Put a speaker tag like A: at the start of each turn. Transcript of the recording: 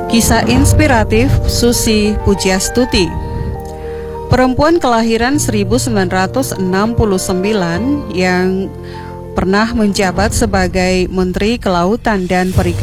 A: Kisah inspiratif Susi Pujiastuti. Perempuan kelahiran 1969 yang pernah menjabat sebagai Menteri Kelautan dan Perikanan